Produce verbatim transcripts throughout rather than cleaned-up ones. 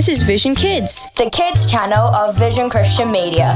This is Vision Kids, the kids channel of Vision Christian Media.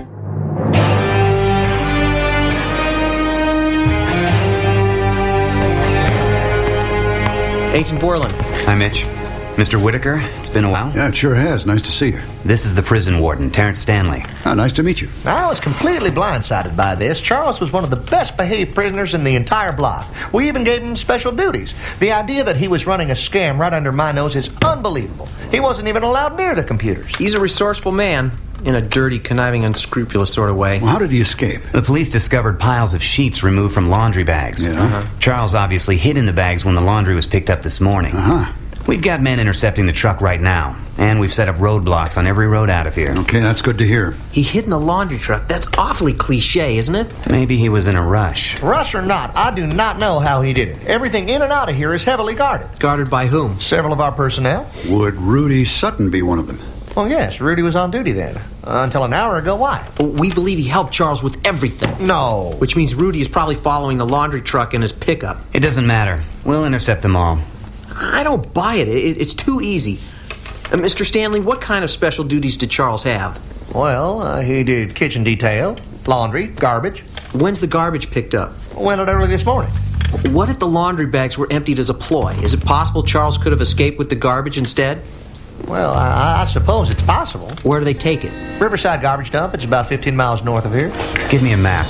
Agent Borland. Hi, Mitch. Mister Whitaker, it's been a while. Yeah, it sure has. Nice to see you. This is the prison warden, Terrence Stanley. Oh, nice to meet you. I was completely blindsided by this. Charles was one of the best-behaved prisoners in the entire block. We even gave him special duties. The idea that he was running a scam right under my nose is unbelievable. He wasn't even allowed near the computers. He's a resourceful man, in a dirty, conniving, unscrupulous sort of way. Well, how did he escape? The police discovered piles of sheets removed from laundry bags. Yeah. Uh-huh. Charles obviously hid in the bags when the laundry was picked up this morning. Uh-huh. We've got men intercepting the truck right now, and we've set up roadblocks on every road out of here. Okay, that's good to hear. He hid in the laundry truck. That's awfully cliche, isn't it? Maybe he was in a rush. Rush or not, I do not know how he did it. Everything in and out of here is heavily guarded. Guarded by whom? Several of our personnel. Would Rudy Sutton be one of them? Well, yes, Rudy was on duty then. Uh, until an hour ago. Why? We believe he helped Charles with everything. No. Which means Rudy is probably following the laundry truck in his pickup. It doesn't matter. We'll intercept them all. I don't buy it. it it's too easy. Uh, Mister Stanley, what kind of special duties did Charles have? Well, uh, he did kitchen detail, laundry, garbage. When's the garbage picked up? Went out early this morning. What if the laundry bags were emptied as a ploy? Is it possible Charles could have escaped with the garbage instead? Well, I, I suppose it's possible. Where do they take it? Riverside Garbage Dump. It's about fifteen miles north of here. Give me a map.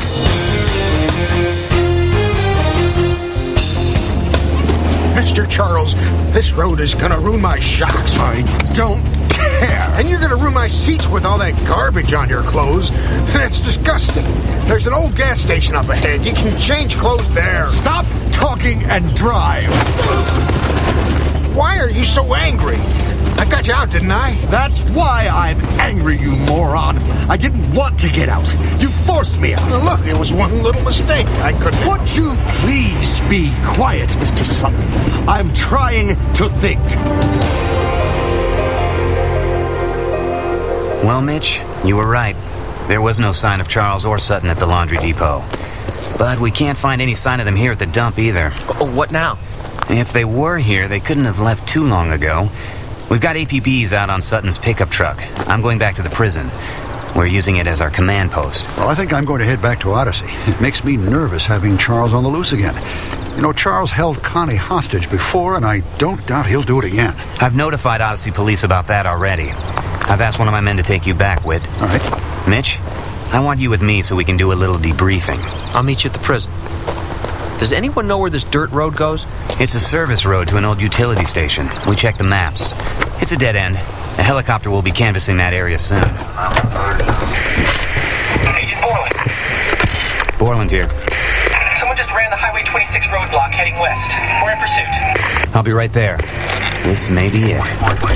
Mister Charles, this road is gonna ruin my shocks. I don't care. And you're gonna ruin my seats with all that garbage on your clothes. That's disgusting. There's an old gas station up ahead. You can change clothes there. Stop talking and drive. Why are you so angry? I got you out, didn't I? That's why I'm angry, you moron. I didn't want to get out. You forced me out. Well, look, it was one little mistake. I couldn't... Would you please be quiet, Mister Sutton? I'm trying to think. Well, Mitch, you were right. There was no sign of Charles or Sutton at the laundry depot. But we can't find any sign of them here at the dump either. Oh, what now? If they were here, they couldn't have left too long ago. We've got A P Bs out on Sutton's pickup truck. I'm going back to the prison. We're using it as our command post. Well, I think I'm going to head back to Odyssey. It makes me nervous having Charles on the loose again. You know, Charles held Connie hostage before, and I don't doubt he'll do it again. I've notified Odyssey Police about that already. I've asked one of my men to take you back, Whit. All right. Mitch, I want you with me so we can do a little debriefing. I'll meet you at the prison. Does anyone know where this dirt road goes? It's a service road to an old utility station. We checked the maps. It's a dead end. A helicopter will be canvassing that area soon. Agent Borland. Borland here. Someone just ran the Highway twenty-six roadblock heading west. We're in pursuit. I'll be right there. This may be it.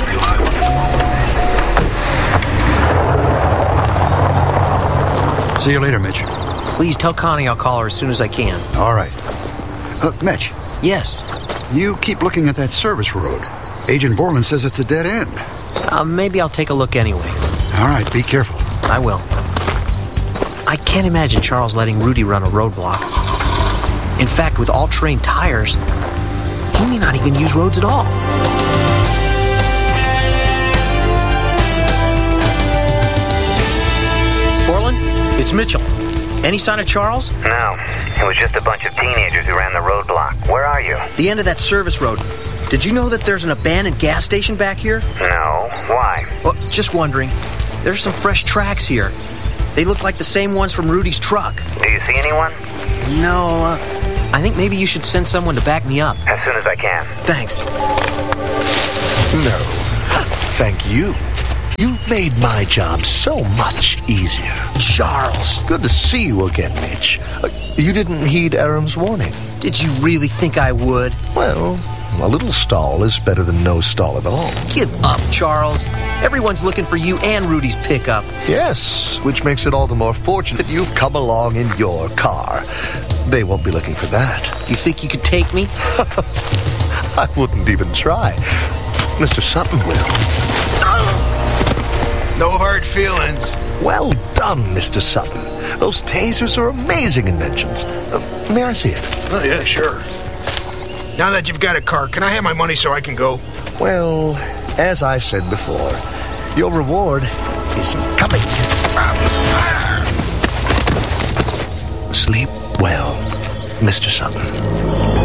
See you later, Mitch. Please tell Connie I'll call her as soon as I can. All right. Uh, Mitch, Yes. you keep looking at that service road. Agent Borland says it's a dead end. Uh, maybe I'll take a look anyway. All right, be careful. I will. I can't imagine Charles letting Rudy run a roadblock. In fact, with all-terrain tires, he may not even use roads at all. Borland, it's Mitchell. Any sign of Charles? No. It was just a bunch of teenagers who ran the roadblock. Where are you? The end of that service road. Did you know that there's an abandoned gas station back here? No. Why? Well, just wondering. There's some fresh tracks here. They look like the same ones from Rudy's truck. Do you see anyone? No, uh, I think maybe you should send someone to back me up. As soon as I can. Thanks. No. Thank you. You've made my job so much easier. Charles. Good to see you again, Mitch. Uh, you didn't heed Aram's warning. Did you really think I would? Well, a little stall is better than no stall at all. Give up, Charles. Everyone's looking for you and Rudy's pickup. Yes, which makes it all the more fortunate you've come along in your car. They won't be looking for that. You think you could take me? I wouldn't even try. Mister Sutton will. No hard feelings. Well done, Mister Sutton. Those tasers are amazing inventions. Uh, may I see it? Oh, yeah, sure. Now that you've got a car, can I have my money so I can go? Well, As I said before, your reward is coming. Sleep well, Mister Sutton.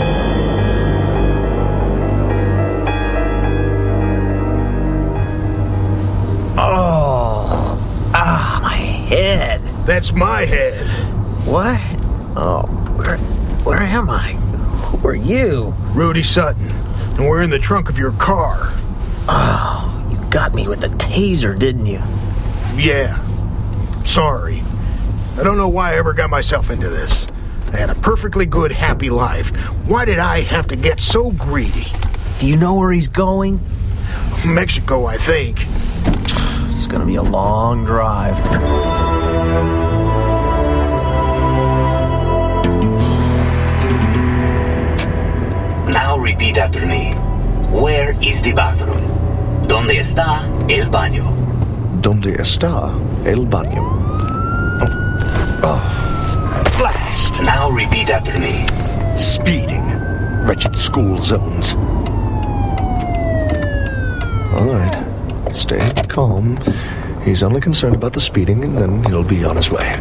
Oh, ah, my head. That's my head. What? Oh, where, where am I? Who are you? Rudy Sutton. And we're in the trunk of your car. Oh, you got me with a taser, didn't you? Yeah. Sorry. I don't know why I ever got myself into this. I had a perfectly good, happy life. Why did I have to get so greedy? Do you know where he's going? Mexico, I think. It's gonna be a long drive. Now repeat after me. Where is the bathroom? ¿Dónde está el baño? ¿Dónde está el baño? Oh. Oh. Blast! Now repeat after me. Speeding. Wretched school zones. All right. Stay calm. He's only concerned about the speeding, and then he'll be on his way.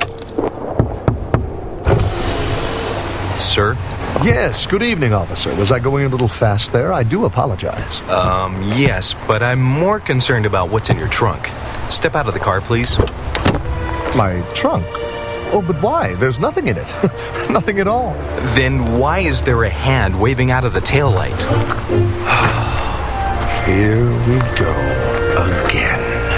Sir? Yes, good evening, officer. Was I going a little fast there? I do apologize. Um, yes, but I'm more concerned about what's in your trunk. Step out of the car, please. My trunk? Oh, but why? There's nothing in it. Nothing at all. Then why is there a hand waving out of the taillight? Here we go again.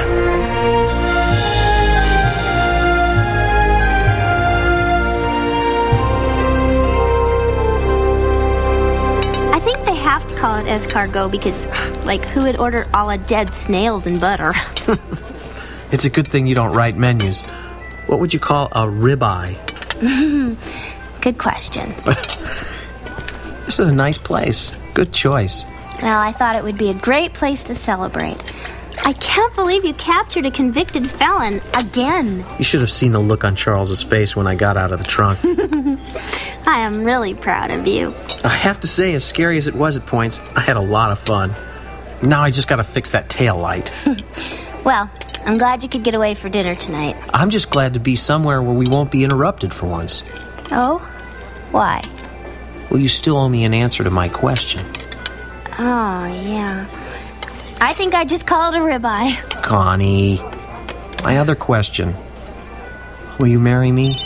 I think they have to call it escargot because, like, who would order a la dead snails and butter? It's a good thing you don't write menus. What would you call a ribeye? Good question. This is a nice place. Good choice. Well, I thought it would be a great place to celebrate. I can't believe you captured a convicted felon again. You should have seen the look on Charles's face when I got out of the trunk. I am really proud of you. I have to say, as scary as it was at points, I had a lot of fun. Now I just gotta fix that tail light. Well, I'm glad you could get away for dinner tonight. I'm just glad to be somewhere where we won't be interrupted for once. Oh? Why? Well, you still owe me an answer to my question. Oh, yeah. I think I just called a ribeye. Connie, my other question. Will you marry me?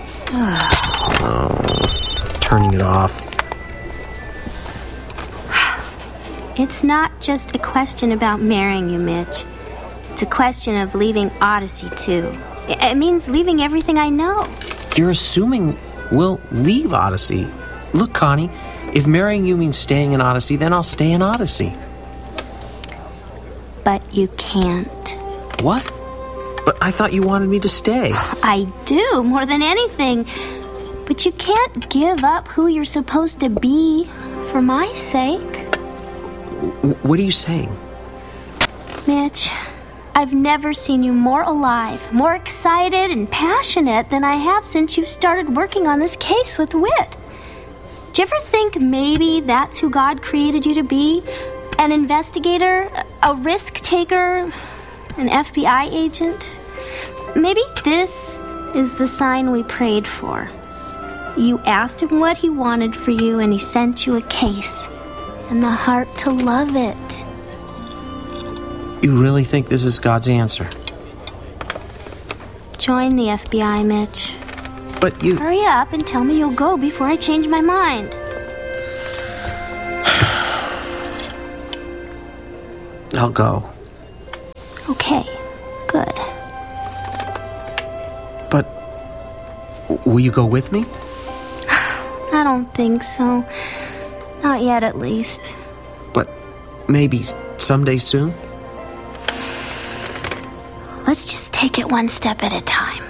Oh, turning it off. It's not just a question about marrying you, Mitch. It's a question of leaving Odyssey, too. It means leaving everything I know. You're assuming we'll leave Odyssey. Look, Connie, if marrying you means staying in Odyssey, then I'll stay in Odyssey. But you can't. What? But I thought you wanted me to stay. I do, more than anything. But you can't give up who you're supposed to be for my sake. W- what are you saying? Mitch, I've never seen you more alive, more excited and passionate than I have since you've started working on this case with Whit. Do you ever think maybe that's who God created you to be? An investigator? A risk taker? An F B I agent? Maybe this is the sign we prayed for. You asked him what he wanted for you, and he sent you a case and the heart to love it. You really think this is God's answer? Join the F B I, Mitch. But you... Hurry up and tell me you'll go before I change my mind. I'll go. Okay, good. But will you go with me? I don't think so. Not yet, at least. But maybe someday soon? Let's just take it one step at a time.